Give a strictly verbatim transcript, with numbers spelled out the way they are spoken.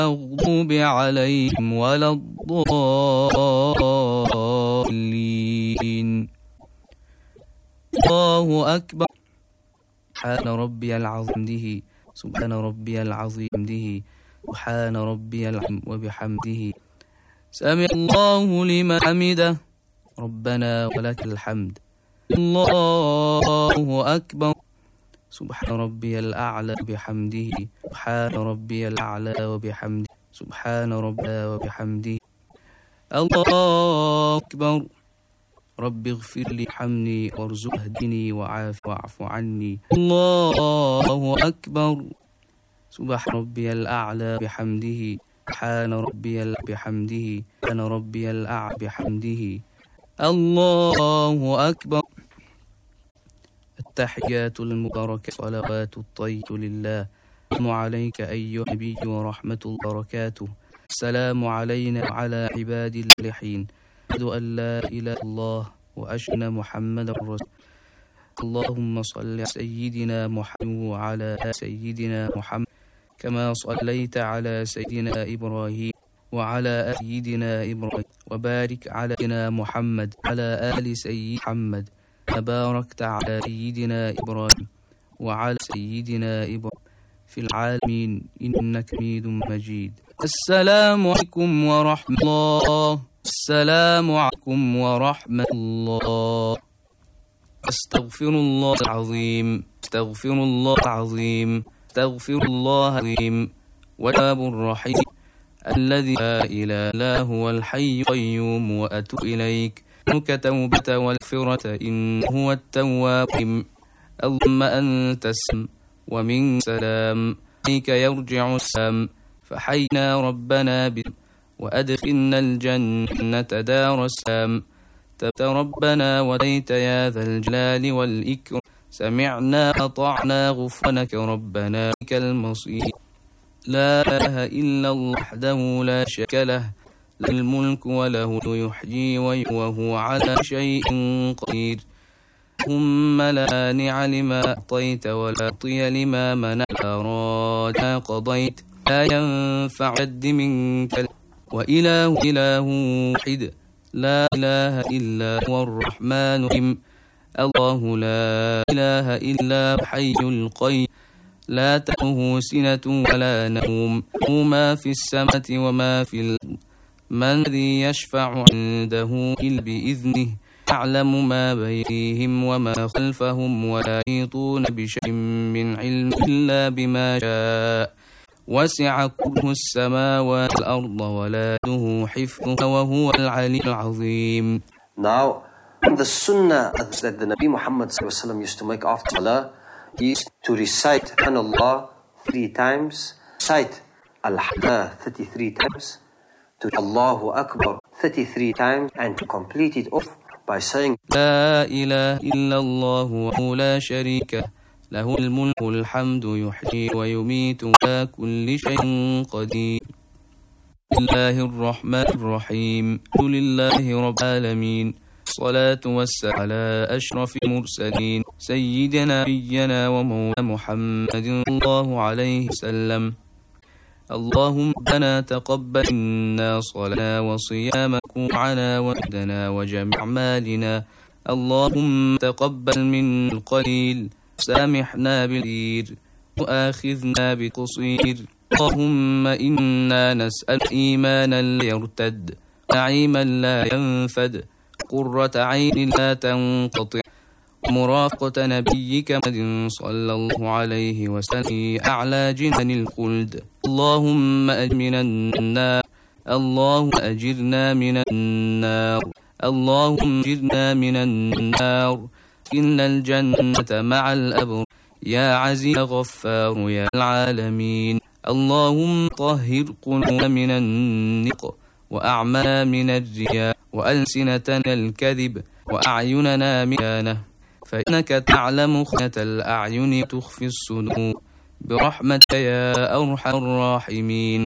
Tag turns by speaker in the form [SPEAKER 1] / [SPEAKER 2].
[SPEAKER 1] المغضوب عليهم ولا الضالين. الله أكبر. سبحان ربي العظيم سبحان ربي العظيم سبحان ربي العظيم وبحمده سمع الله لمن حمده ربنا ولك الحمد. الله أكبر. سبحان ربي الأعلى بحمده سبحان ربي الأعلى وبحمده سبحان ربي وبحمده. الله أكبر. رب اغفر لي وارحمني وارزق اهدني وعاف واعف عني. الله أكبر. سبحان ربي الأعلى بحمده سبحان ربي بحمده سبحان ربي الأعلى بحمده. الله أكبر. التحيات المباركة صلوات الطيب لله. السلام عليك أيها النبي ورحمة الله وبركاته. السلام علينا وعلى عباد الصالحين. أشهد أن لا إله إلا الله وأشهد أن محمدا رسول الله. اللهم صل على سيدنا محمد وعلى آل سيدنا محمد كما صليت على سيدنا إبراهيم وعلى آل سيدنا إبراهيم وبارك على سيدنا محمد وعلى آل سيدنا محمد باركت على سيدنا إبراهيم وعلى سيدنا إبراهيم في العالمين إنك حميد مجيد. السلام عليكم ورحمة الله. السلام عليكم ورحمة الله. أستغفر الله العظيم أستغفر الله العظيم أستغفر الله العظيم والتواب الرحيم الذي لا إله إلا هو الحي القيوم وأتوب إليك منك توبة والفرة إنه هو التواب. اللهم أنت السلام ومن سلام إليك يرجع السلام فحينا ربنا بك وأدخلنا الجنة دار السلام. تبت ربنا وديت يا ذا الجلال والإكرام. سمعنا أطعنا غفرانك ربنا لك المصير. لا إله إلا الله وحده لا شريك له له الملك وله يحيي وهو على شيء قدير. اللهم لا مانع لما أعطيت ولا معطي لما منعت أراد ما قضيت لا ينفع جد منك وإله إله واحد لا إله إلا هو الرحمن الرحيم. الله لا إله إلا هو الحي القيوم لا تأخذه سنة ولا نوم له ما في السماء وما في الأرض. من الذي يشفع عنده إلا بإذنه يعلم ما بينهم وما خلفهم ولا يحيطون بشيء من علم إلا بما شاء وسع كرسيه السماوات والأرض ولا يؤوده حفظهما وهو العلي العظيم.
[SPEAKER 2] Now, the sunnah that the Nabi Muhammad used to make after Salah is to recite Subhanallah three times, recite Alhamdulillah thirty-three times, to Allahu Akbar thirty-three times, and to complete it off by saying
[SPEAKER 1] لا إله إلا الله وحده لا شريك له له الملك الحمد يحيي ويميت وعلى كل شيء قدير. بسم الله الرحمن الرحيم. الحمد لله رب العالمين الصلاة والسلام على أشرف المرسلين سيدنا نبينا ومولانا محمد صلى الله عليه وسلم. اللهم ربنا تقبل منا صلاتنا وصيامنا وركوعنا وسجودنا وجميع أعمالنا. اللهم تقبل منا القليل سامحنا بالكثير وآخذنا بالقصير. اللهم إنا نسأل إيمانا لا يرتد نعيما لا ينفد قرة عين لا تنقطع مرافقة نبيك محمد صلى الله عليه وسلم أعلى جنان الخلد. اللهم أجرنا من النار اللهم أجرنا من النار اللهم أجرنا من النار. إن الجنة مع الأبرار يا عزيز غفار يا العالمين. اللهم طهر قلوبنا من النفاق وأعمالنا من الرياء وألسنتنا الكذب وأعيننا من الخيانة فإنك تعلم خيانة الأعين تخفي الصدور برحمتك يا أرحم الراحمين.